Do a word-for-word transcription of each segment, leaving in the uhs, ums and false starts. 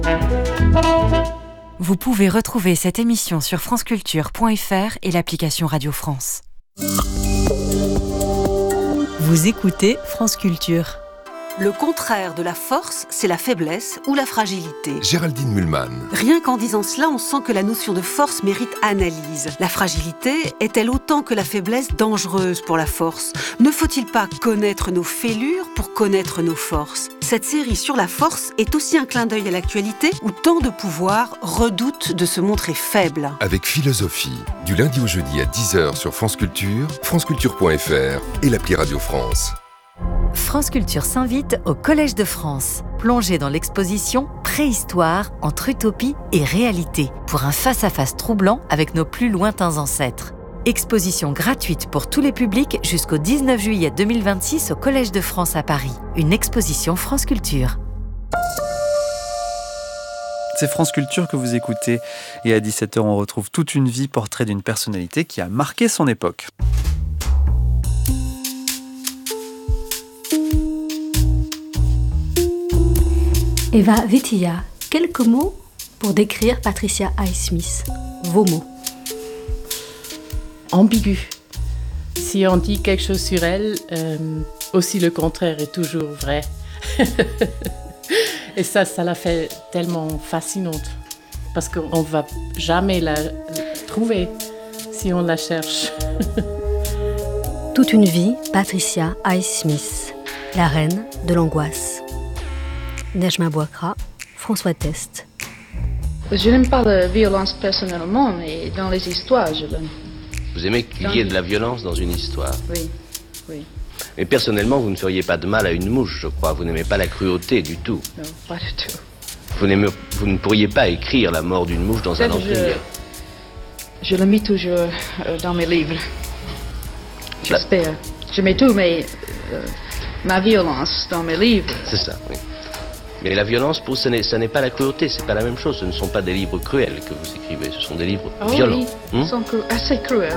Vous pouvez retrouver cette émission sur franceculture point f r et l'application Radio France. Vous écoutez France Culture. Le contraire de la force, c'est la faiblesse ou la fragilité. Géraldine Mühlmann. Rien qu'en disant cela, on sent que la notion de force mérite analyse. La fragilité est-elle autant que la faiblesse dangereuse pour la force ? Ne faut-il pas connaître nos fêlures pour connaître nos forces ? Cette série sur la force est aussi un clin d'œil à l'actualité où tant de pouvoirs redoutent de se montrer faibles. Avec philosophie, du lundi au jeudi à dix heures sur France Culture, franceculture point f r et l'appli Radio France. France Culture s'invite au Collège de France. Plongez dans l'exposition Préhistoire entre utopie et réalité pour un face-à-face troublant avec nos plus lointains ancêtres. Exposition gratuite pour tous les publics jusqu'au dix-neuf juillet deux mille vingt-six au Collège de France à Paris. Une exposition France Culture. C'est France Culture que vous écoutez et à dix-sept heures on retrouve Toute une vie, portrait d'une personnalité qui a marqué son époque. Eva Vitia, quelques mots pour décrire Patricia Highsmith. Vos mots. Ambigu. Si on dit quelque chose sur elle, euh, aussi le contraire est toujours vrai. Et ça, ça la fait tellement fascinante. Parce qu'on ne va jamais la trouver si on la cherche. Toute une vie, Patricia Highsmith, la reine de l'angoisse. Nejma Bouakra, François Test. Je n'aime pas la violence personnellement, mais dans les histoires, je l'aime. Vous aimez qu'il y ait de la violence dans une histoire ? Oui, oui. Mais personnellement, vous ne feriez pas de mal à une mouche, je crois. Vous n'aimez pas la cruauté du tout. Non, pas du tout. Vous, n'aimez, vous ne pourriez pas écrire la mort d'une mouche dans Peut-être un empire. Je, je le mets toujours euh, dans mes livres. J'espère. La... Je mets tout mes, euh, ma violence dans mes livres. C'est ça, oui. Mais la violence, pour ce n'est, ça n'est pas la cruauté, c'est pas la même chose. Ce ne sont pas des livres cruels que vous écrivez, ce sont des livres oh violents. Oui, ils hum? sont cru- assez cruels.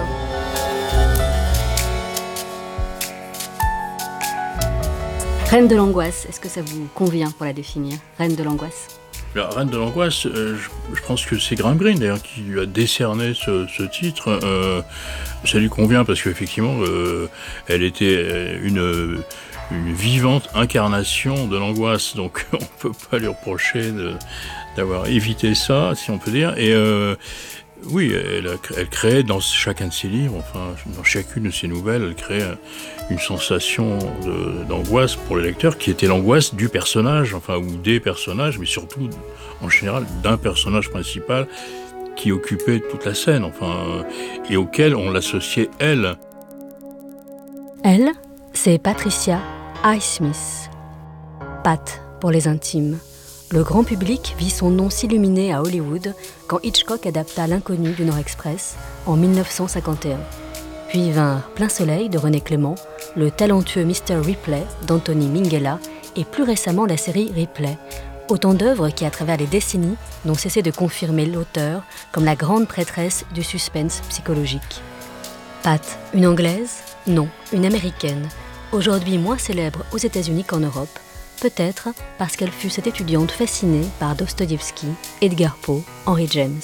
Reine de l'angoisse, est-ce que ça vous convient pour la définir ? Reine de l'angoisse. La Reine de l'angoisse, euh, je, je pense que c'est Graham Greene d'ailleurs qui lui a décerné ce, ce titre. Euh, ça lui convient parce qu'effectivement, euh, elle était une... une vivante incarnation de l'angoisse, donc on ne peut pas lui reprocher de, d'avoir évité ça, si on peut dire. Et euh, oui, elle, a, elle crée dans chacun de ses livres, enfin dans chacune de ses nouvelles, elle crée une sensation de, d'angoisse pour le lecteur qui était l'angoisse du personnage, enfin ou des personnages, mais surtout en général d'un personnage principal qui occupait toute la scène, enfin et auquel on l'associait elle. Elle, c'est Patricia Highsmith. Pat pour les intimes. Le grand public vit son nom s'illuminer à Hollywood quand Hitchcock adapta L'inconnu du Nord Express en dix-neuf cent cinquante et un. Puis vinrent Plein Soleil de René Clément, le talentueux mister Ripley d'Anthony Minghella et plus récemment la série Ripley. Autant d'œuvres qui, à travers les décennies, n'ont cessé de confirmer l'auteur comme la grande prêtresse du suspense psychologique. Pat, une Anglaise ? Non, une Américaine. Aujourd'hui moins célèbre aux États-Unis qu'en Europe, peut-être parce qu'elle fut cette étudiante fascinée par Dostoïevski, Edgar Poe, Henry James.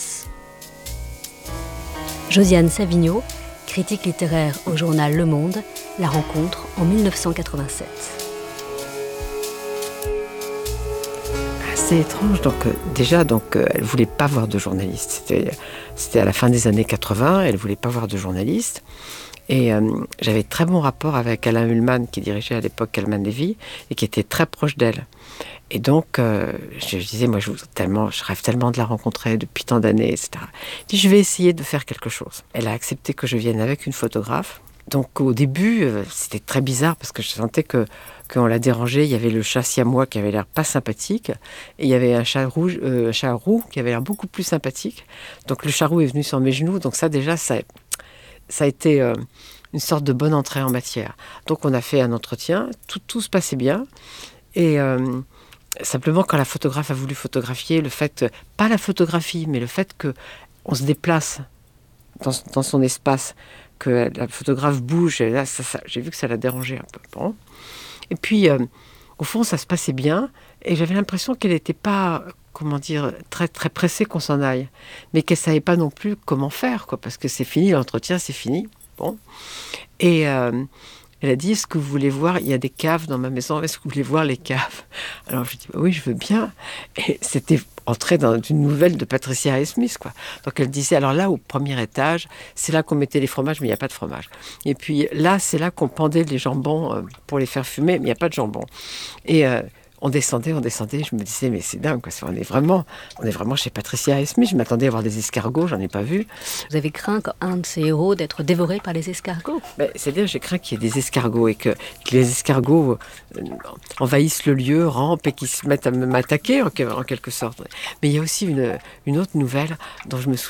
Josiane Savigno, critique littéraire au journal Le Monde, la rencontre en dix-neuf cent quatre-vingt-sept. C'est étrange, donc euh, déjà, donc, euh, elle ne voulait pas voir de journaliste. C'était, c'était à la fin des années quatre-vingts, elle ne voulait pas voir de journaliste. Et euh, j'avais très bon rapport avec Alain Mühlmann, qui dirigeait à l'époque Calman Levy, et qui était très proche d'elle. Et donc, euh, je disais, moi, je, tellement, je rêve tellement de la rencontrer depuis tant d'années, et cetera. Je dis, je vais essayer de faire quelque chose. Elle a accepté que je vienne avec une photographe. Donc, au début, euh, c'était très bizarre, parce que je sentais que qu'on la dérangeait. Il y avait le chat siamois qui avait l'air pas sympathique, et il y avait un chat rouge, euh, un chat roux qui avait l'air beaucoup plus sympathique. Donc, le chat roux est venu sur mes genoux. Donc, ça, déjà, ça... Ça a été euh, une sorte de bonne entrée en matière. Donc on a fait un entretien, tout, tout se passait bien. Et euh, simplement quand la photographe a voulu photographier, le fait, pas la photographie, mais le fait qu'on se déplace dans, dans son espace, que la photographe bouge, et là, ça, ça, j'ai vu que ça l'a dérangé un peu. Bon. Et puis, euh, au fond, ça se passait bien. Et j'avais l'impression qu'elle n'était pas, comment dire, très, très pressée qu'on s'en aille. Mais qu'elle ne savait pas non plus comment faire, quoi, parce que c'est fini, l'entretien, c'est fini. Bon. Et euh, elle a dit, est-ce que vous voulez voir, il y a des caves dans ma maison, est-ce que vous voulez voir les caves? Alors je dis, bah, oui, je veux bien. Et c'était entrer dans une nouvelle de Patricia Highsmith, quoi. Donc elle disait, alors là, au premier étage, c'est là qu'on mettait les fromages, mais il n'y a pas de fromage. Et puis là, c'est là qu'on pendait les jambons euh, pour les faire fumer, mais il n'y a pas de jambon. Et euh, on descendait, on descendait, je me disais, mais c'est dingue, quoi. On est vraiment, on est vraiment chez Patricia Highsmith. Je m'attendais à voir des escargots, j'en ai pas vu. Vous avez craint, comme un de ces héros, d'être dévoré par les escargots? Ben, c'est-à-dire, j'ai craint qu'il y ait des escargots et que, que les escargots euh, envahissent le lieu, rampent et qu'ils se mettent à m'attaquer en, en quelque sorte. Mais il y a aussi une, une autre nouvelle dont je me souviens.